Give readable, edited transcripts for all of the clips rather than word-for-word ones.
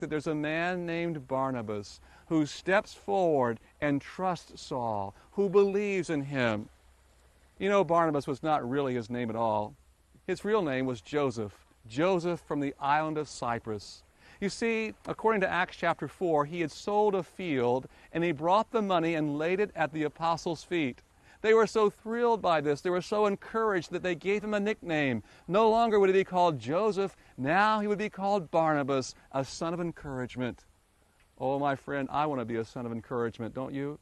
that there's a man named Barnabas who steps forward and trusts Saul, who believes in him. You know, Barnabas was not really his name at all. His real name was Joseph, Joseph from the island of Cyprus. You see, according to Acts chapter 4, he had sold a field, and he brought the money and laid it at the apostles' feet. They were so thrilled by this, they were so encouraged that they gave him a nickname. No longer would he be called Joseph, now he would be called Barnabas, a son of encouragement. Oh, my friend, I want to be a son of encouragement, don't you?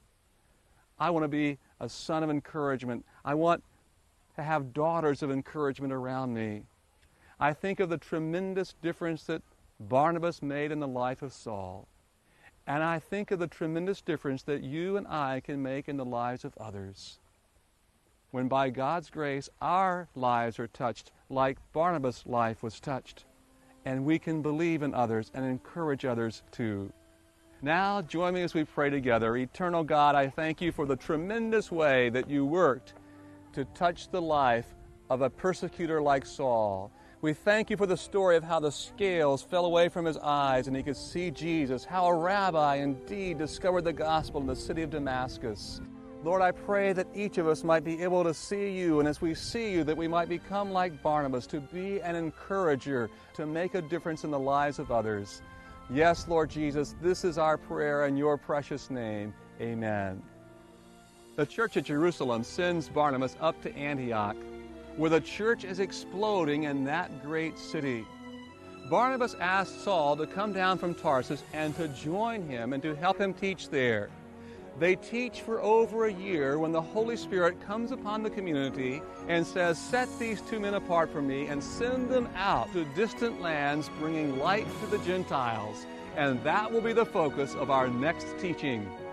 I want to be a son of encouragement. I want to have daughters of encouragement around me. I think of the tremendous difference that Barnabas made in the life of Saul. And I think of the tremendous difference that you and I can make in the lives of others. When by God's grace our lives are touched like Barnabas' life was touched. And we can believe in others and encourage others too. Now join me as we pray together. Eternal God, I thank you for the tremendous way that you worked to touch the life of a persecutor like Saul. We thank you for the story of how the scales fell away from his eyes and he could see Jesus, how a rabbi indeed discovered the gospel in the city of Damascus. Lord, I pray that each of us might be able to see you, and as we see you, that we might become like Barnabas, to be an encourager, to make a difference in the lives of others. Yes, Lord Jesus, this is our prayer in your precious name. Amen. The church at Jerusalem sends Barnabas up to Antioch, where the church is exploding in that great city. Barnabas asked Saul to come down from Tarsus and to join him and to help him teach there. They teach for over a year when the Holy Spirit comes upon the community and says, "Set these two men apart from me and send them out to distant lands, bringing light to the Gentiles." And that will be the focus of our next teaching.